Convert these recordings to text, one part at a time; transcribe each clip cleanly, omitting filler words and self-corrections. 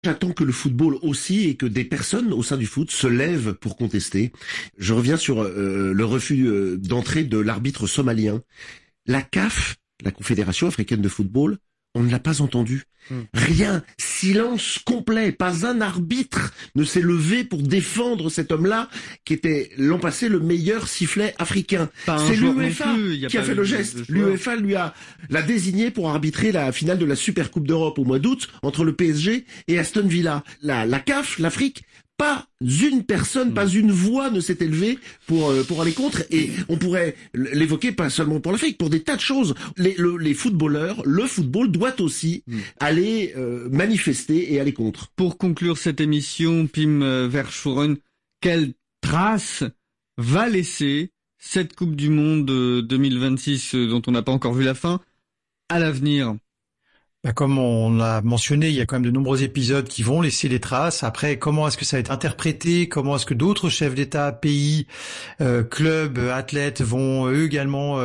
J'attends que le football aussi et que des personnes au sein du foot se lèvent pour contester. Je reviens sur le refus d'entrée de l'arbitre somalien. La CAF, la Confédération africaine de football, on ne l'a pas entendu. Rien, silence complet, pas un arbitre ne s'est levé pour défendre cet homme-là qui était l'an passé le meilleur sifflet africain. C'est l'UEFA qui a fait le geste. L'UEFA l'a désigné pour arbitrer la finale de la Super Coupe d'Europe au mois d'août entre le PSG et Aston Villa. La CAF, l'Afrique, pas une personne, pas une voix ne s'est élevée pour aller contre, et on pourrait l'évoquer pas seulement pour l'Afrique, pour des tas de choses. Les footballeurs, le football doit aussi aller manifester et aller contre. Pour conclure cette émission, Pim Verschuren, quelle trace va laisser cette Coupe du Monde 2026 dont on n'a pas encore vu la fin à l'avenir? Comme on l'a mentionné, il y a quand même de nombreux épisodes qui vont laisser des traces. Après, comment est-ce que ça va être interprété? Comment est-ce que d'autres chefs d'État, pays, clubs, athlètes vont eux également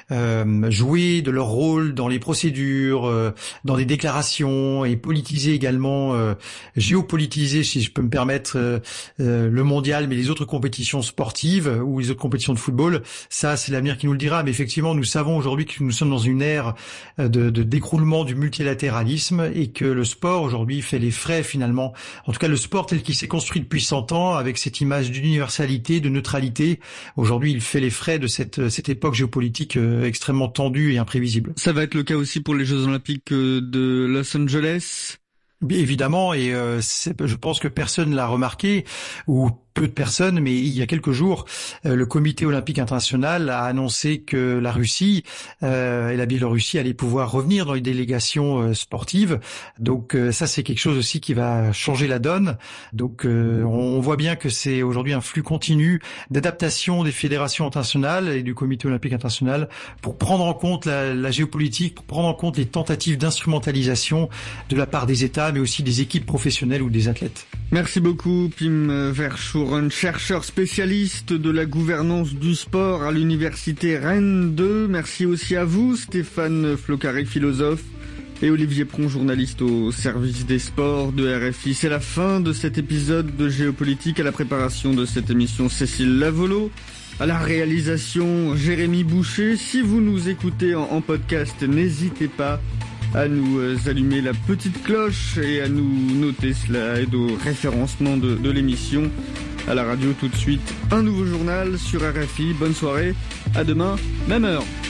jouer de leur rôle dans les procédures, dans des déclarations, et politiser également, géopolitiser, si je peux me permettre, le mondial, mais les autres compétitions sportives ou les autres compétitions de football? Ça, c'est l'avenir qui nous le dira. Mais effectivement, nous savons aujourd'hui que nous sommes dans une ère de d'écroulement du multilatéralisme et que le sport aujourd'hui fait les frais finalement, en tout cas le sport tel qu'il s'est construit depuis 100 ans avec cette image d'universalité, de neutralité, aujourd'hui il fait les frais de cette époque géopolitique extrêmement tendue et imprévisible. Ça va être le cas aussi pour les Jeux Olympiques de Los Angeles? Bien évidemment, et je pense que personne l'a remarqué, ou peu de personnes, mais il y a quelques jours, le Comité olympique international a annoncé que la Russie et la Biélorussie allaient pouvoir revenir dans les délégations sportives. Donc ça, c'est quelque chose aussi qui va changer la donne. Donc on voit bien que c'est aujourd'hui un flux continu d'adaptation des fédérations internationales et du Comité olympique international pour prendre en compte la géopolitique, pour prendre en compte les tentatives d'instrumentalisation de la part des États, mais aussi des équipes professionnelles ou des athlètes. Merci beaucoup, Pim Verschuren, chercheur spécialiste de la gouvernance du sport à l'université Rennes 2. Merci aussi à vous, Stéphane Flocaré, philosophe, et Olivier Pron, journaliste au service des sports de RFI. C'est la fin de cet épisode de Géopolitique. À la préparation de cette émission, Cécile Lavolo. À la réalisation, Jérémy Boucher. Si vous nous écoutez en podcast, n'hésitez pas à nous allumer la petite cloche et à nous noter. Cela aide au référencement de l'émission. À la radio, tout de suite, un nouveau journal sur RFI. Bonne soirée, à demain, même heure.